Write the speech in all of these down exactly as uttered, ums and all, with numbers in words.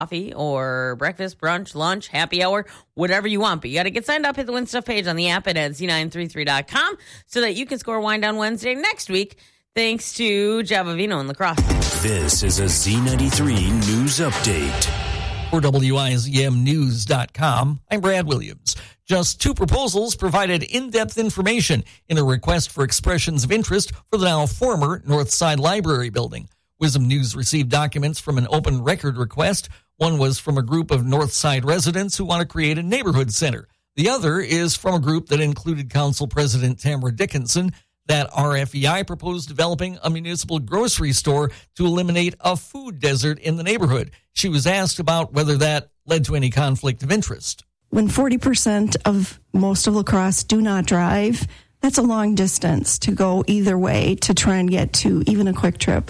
coffee or breakfast, brunch, lunch, happy hour, whatever you want. But you got to get signed up, hit the Win Stuff page on the app and at Z nine thirty-three dot com so that you can score Wine Down Wednesday next week, thanks to Javavino and La Crosse. This is a Z ninety-three News Update. For W I Z M news dot com, I'm Brad Williams. Just two proposals provided in-depth information in a request for expressions of interest for the now former Northside Library building. Wisdom News received documents from an open record request. One was from a group of Northside residents who want to create a neighborhood center. The other is from a group that included Council President Tamara Dickinson. That R F E I proposed developing a municipal grocery store to eliminate a food desert in the neighborhood. She was asked about whether that led to any conflict of interest. When forty percent of most of La Crosse do not drive, that's a long distance to go either way to try and get to even a quick trip.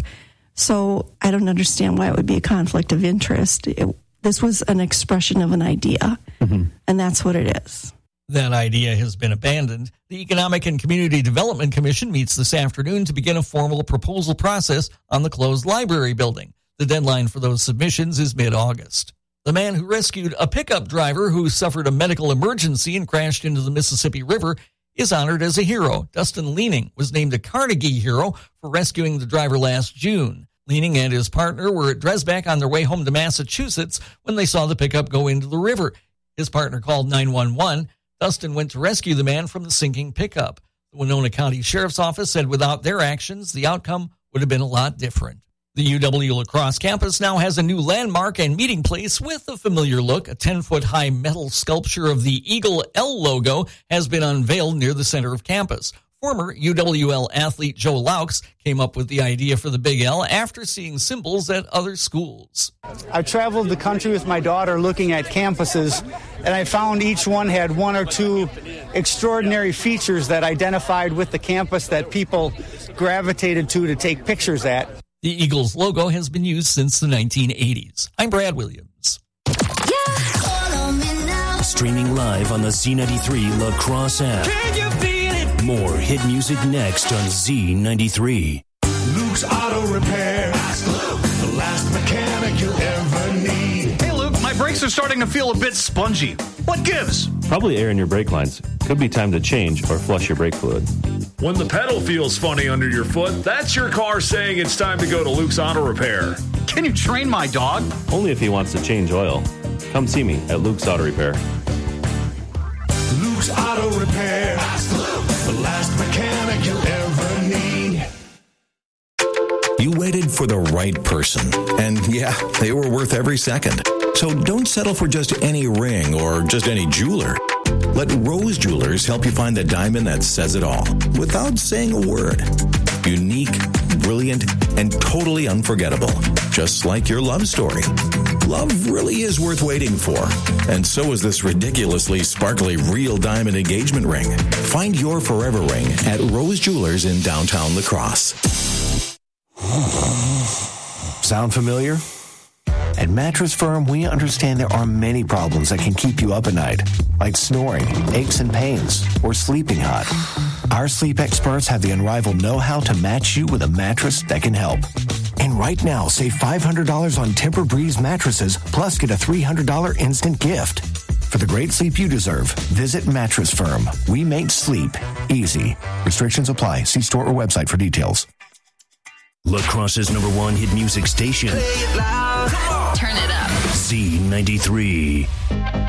So I don't understand why it would be a conflict of interest. It, this was an expression of an idea, mm-hmm. and that's what it is. That idea has been abandoned. The Economic and Community Development Commission meets this afternoon to begin a formal proposal process on the closed library building. The deadline for those submissions is mid-August. The man who rescued a pickup driver who suffered a medical emergency and crashed into the Mississippi River is honored as a hero. Dustin Leaning was named a Carnegie Hero for rescuing the driver last June. Leaning and his partner were at Dresbach on their way home to Massachusetts when they saw the pickup go into the river. His partner called nine one one. Dustin went to rescue the man from the sinking pickup. The Winona County Sheriff's Office said without their actions, the outcome would have been a lot different. The U W La Crosse campus now has a new landmark and meeting place with a familiar look. A ten-foot-high metal sculpture of the Eagle L logo has been unveiled near the center of campus. Former U W L athlete Joe Laux came up with the idea for the Big L after seeing symbols at other schools. I traveled the country with my daughter looking at campuses, and I found each one had one or two extraordinary features that identified with the campus that people gravitated to to take pictures at. The Eagles logo has been used since the nineteen eighties. I'm Brad Williams. Yeah. Streaming live on the Z ninety-three La Crosse app. Can you feel it? More hit music next on Z ninety-three. Luke's Auto Repair. Ask Luke, the last mechanic you'll ever need. Hey, Luke, my brakes are starting to feel a bit spongy. What gives? Probably air in your brake lines. Could be time to change or flush your brake fluid. When the pedal feels funny under your foot, that's your car saying it's time to go to Luke's Auto Repair. Can you train my dog? Only if he wants to change oil. Come see me at Luke's Auto Repair. Luke's Auto Repair. Ask Luke, the last mechanic you'll ever need. You waited for the right person, and yeah, they were worth every second. So don't settle for just any ring or just any jeweler. Let Rose Jewelers help you find the diamond that says it all, without saying a word. Unique, brilliant, and totally unforgettable, just like your love story. Love really is worth waiting for, and so is this ridiculously sparkly real diamond engagement ring. Find your forever ring at Rose Jewelers in downtown La Crosse. Sound familiar? At Mattress Firm, we understand there are many problems that can keep you up at night, like snoring, aches and pains, or sleeping hot. Our sleep experts have the unrivaled know-how to match you with a mattress that can help. And right now, save five hundred dollars on Tempur-Breeze mattresses, plus get a three hundred dollars instant gift. For the great sleep you deserve, visit Mattress Firm. We make sleep easy. Restrictions apply. See store or website for details. La Crosse's number one hit music station. Play it loud. Turn it up. Z ninety-three.